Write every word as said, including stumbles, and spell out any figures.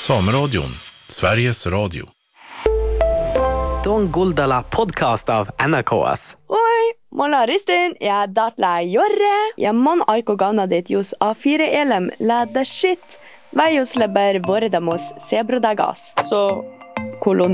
Sameradion, Sveriges Radio. Don Goldala podcast av N R K S. Oi, molla Ristin, jeg datle jorre. Jeg mon aiko gana dit jus A fire elem lade shit. Veios leber våredamos sebrodagas. Så kolon